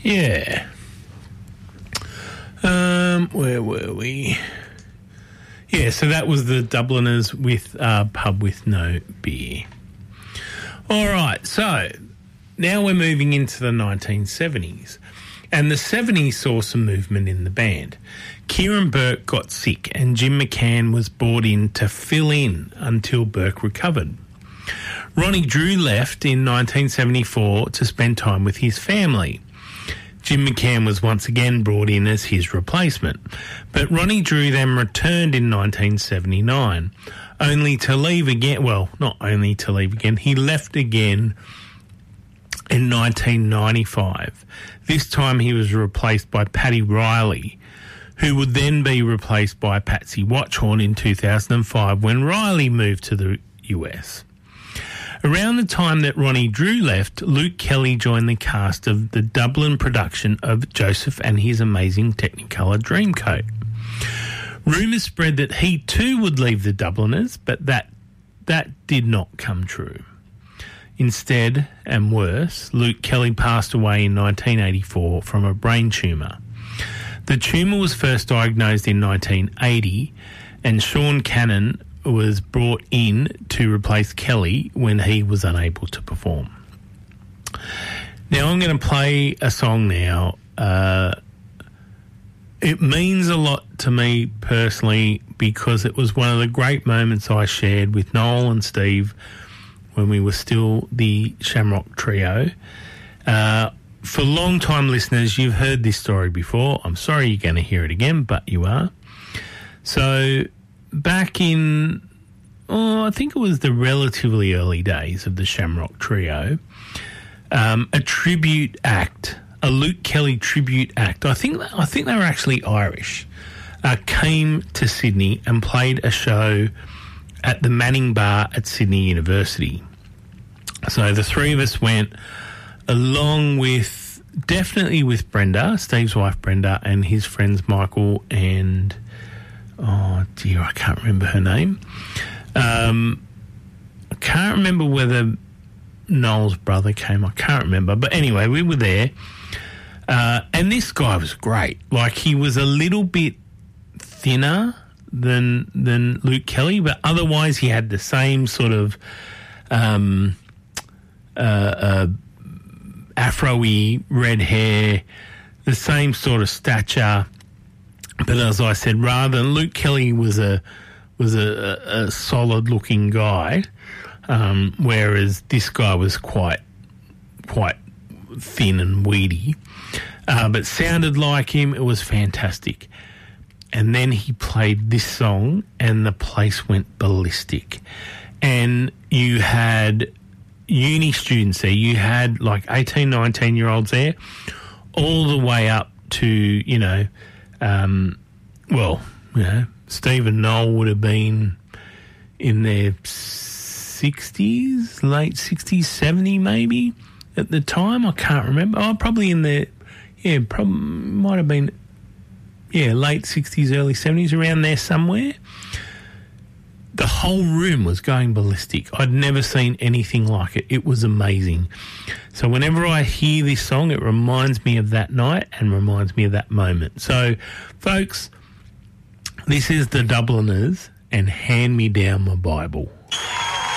Yeah. Where were we? Yeah, so that was the Dubliners with Pub with No Beer. All right, so now we're moving into the 1970s. And the 70s saw some movement in the band. Kieran Burke got sick and Jim McCann was brought in to fill in until Burke recovered. Ronnie Drew left in 1974 to spend time with his family. Jim McCann was once again brought in as his replacement, but Ronnie Drew then returned in 1979, only to leave again. Well, not only to leave again, he left again in 1995. This time he was replaced by Paddy Riley, who would then be replaced by Patsy Watchorn in 2005 when Riley moved to the US. Around the time that Ronnie Drew left, Luke Kelly joined the cast of the Dublin production of Joseph and His Amazing Technicolor Dreamcoat. Rumours spread that he too would leave the Dubliners, but that did not come true. Instead, and worse, Luke Kelly passed away in 1984 from a brain tumour. The tumour was first diagnosed in 1980, and Sean Cannon was brought in to replace Kelly when he was unable to perform. Now I'm going to play a song now. It means a lot to me personally because it was one of the great moments I shared with Noel and Steve when we were still the Shamrock Trio. For long-time listeners, you've heard this story before. I'm sorry you're going to hear it again, but you are. So back in, I think it was the relatively early days of the Shamrock Trio, a tribute act, a Luke Kelly tribute act, I think they were actually Irish, came to Sydney and played a show at the Manning Bar at Sydney University. So the three of us went along with, definitely with Brenda, Steve's wife Brenda, and his friends Michael and, oh dear, I can't remember her name. I can't remember whether Noel's brother came, I can't remember. But anyway, we were there. And this guy was great. Like, he was a little bit thinner than Luke Kelly, but otherwise he had the same sort of afro-y red hair, the same sort of stature. But as I said, rather than Luke Kelly was a solid-looking guy, whereas this guy was quite thin and weedy, but sounded like him. It was fantastic. And then he played this song and the place went ballistic. And you had uni students there. You had like 18, 19-year-olds there, all the way up to, Steve and Noel would have been in their 60s, late 60s, 70 maybe at the time. I can't remember. Oh, probably in their, might have been, late 60s, early 70s, around there somewhere. The whole room was going ballistic. I'd never seen anything like it. It was amazing. So whenever I hear this song, it reminds me of that night and reminds me of that moment. So, folks, this is the Dubliners and Hand Me Down My Bible.